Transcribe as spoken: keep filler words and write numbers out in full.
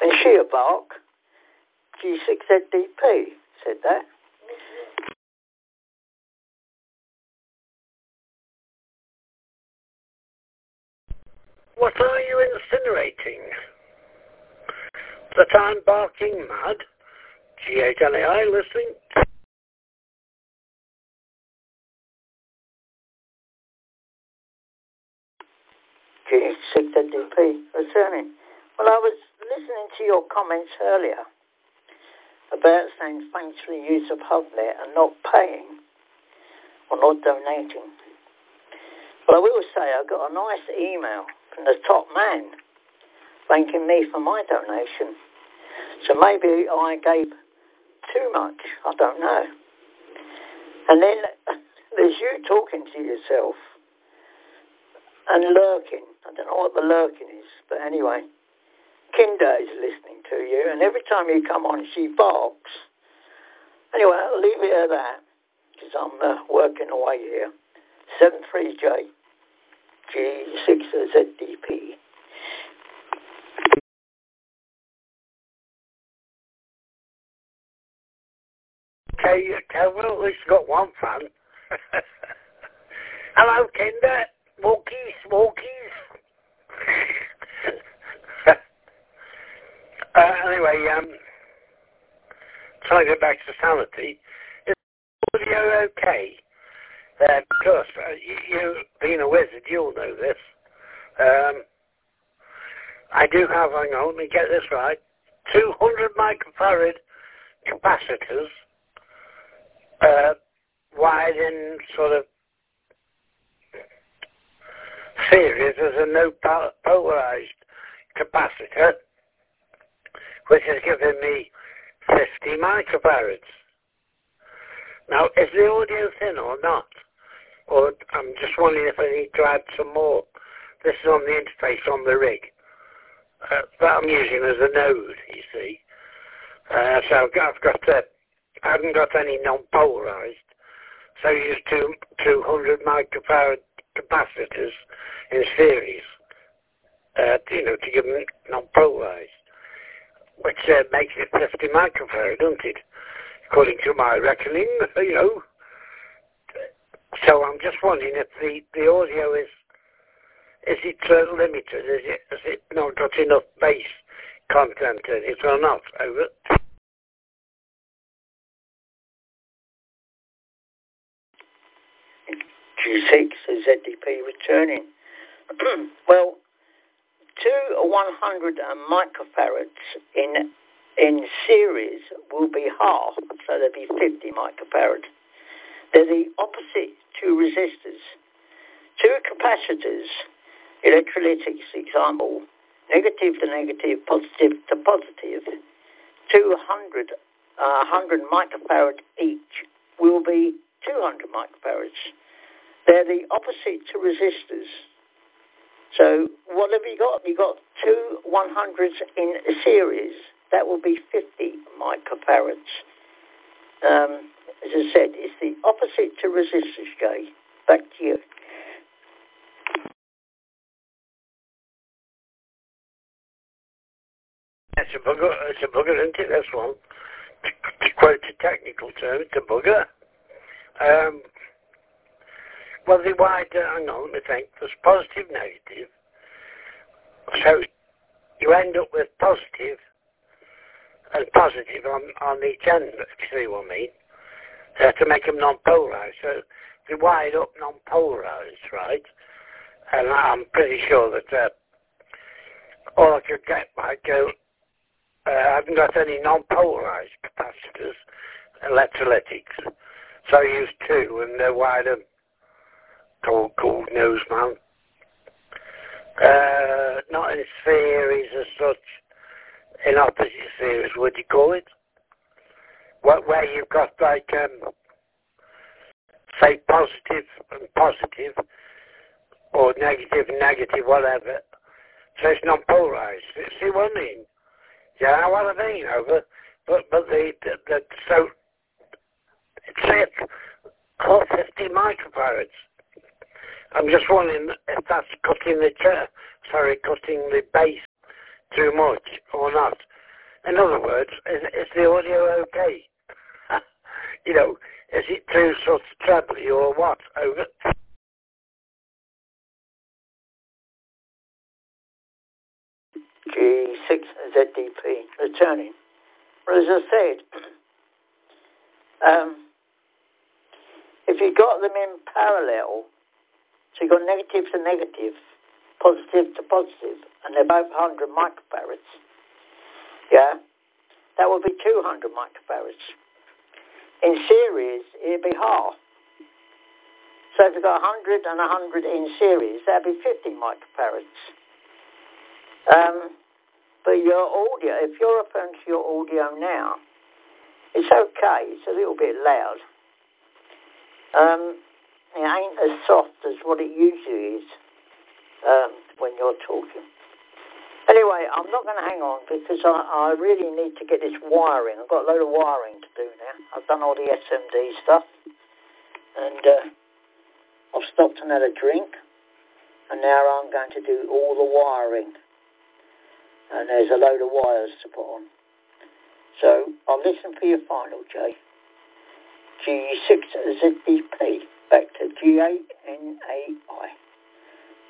And Shearbark, G six Z D P, said that. What are you incinerating? That I'm barking mad? G H L A I listening. G six Z D P returning. Well, I was listening to your comments earlier about saying thanks for the use of HubNet and not paying or not donating. Well, I will say I got a nice email from the top man thanking me for my donation. So maybe I gave too much. I don't know. And then there's you talking to yourself and lurking. I don't know what the lurking is, but anyway, Kinder is listening to you, and every time you come on, she barks. Anyway, I'll leave it at that, because I'm uh, working away here. seven three J, G six Z D P. Okay, okay, well, at least you got one fan. Hello, Kinder. Smokies, smokies. uh, anyway, um, trying to get back to sanity. Is audio okay? Uh, because uh, you, you, being a wizard, you'll know this. Um, I do have, hang on, let me get this right, two hundred microfarad capacitors uh, wired in sort of series as a no polarized capacitor, which has given me fifty microfarads. Now, is the audio thin or not? Or I'm just wondering if I need to add some more. This is on the interface on the rig uh, that I'm using as a node, you see. Uh, so I've got, I've got uh, I haven't got any non-polarized, so I use two, two hundred microfarad capacitors in series, uh, you know, to give them non-polarized, which uh, makes it fifty microfarad, doesn't it? According to my reckoning, you know. So I'm just wondering if the, the audio is, is it uh, limited? Is it, has it not got enough bass content in it or not? Over. G six Z D P returning. Well, two one hundred microfarads in in series will be half, so there'll be fifty microfarad. They're the opposite two resistors. Two capacitors, electrolytics example, negative to negative, positive to positive, two hundred, uh, one hundred microfarad each will be two hundred microfarads. They're the opposite to resistors. So what have you got? You've got two one hundreds in a series. That will be fifty microfarads. Um, as I said, it's the opposite to resistors, Jay. Back to you. It's a bugger, it's a bugger, isn't it, this one? To, to quote a technical term, it's a bugger. Um, well, the wide, uh, hang on, let me think, there's positive, negative. So you end up with positive and positive on, on each end, if you see what I mean, uh, to make them non-polarized. So they wired up non-polarized, right? And I'm pretty sure that uh, all I could get might go, uh, I haven't got any non-polarized capacitors, electrolytics. So I used two, and they're wired up. Gold, gold nose, man. Uh, not in series as such, in opposite series, would you call it? What, where you've got like, um, say positive and positive, or negative and negative, whatever. So it's not polarized. See what I mean? Yeah, I know what I mean, over. But, but the, the, the so, it's it, all fifty microfarads. I'm just wondering if that's cutting the, tra- sorry, cutting the base too much or not. In other words, is, is the audio okay? You know, is it too sort of trebly or what? Over. G six Z D P, returning. Well, as I said, um, if you got them in parallel, so you've got negative to negative, positive to positive, and they're both one hundred microfarads, yeah, that would be two hundred microfarads. In series, it'd be half. So if you've got one hundred and one hundred in series, that'd be fifty microfarads. Um, but your audio, if you're referring to your audio now, it's okay. It's a little bit loud. Um, it ain't as soft as what it usually is um, when you're talking. Anyway, I'm not going to hang on because I, I really need to get this wiring. I've got a load of wiring to do now. I've done all the S M D stuff. And uh, I've stopped and had a drink. And now I'm going to do all the wiring. And there's a load of wires to put on. So I'll listen for your final, Jay. G six Z D P. Back to G A N A I.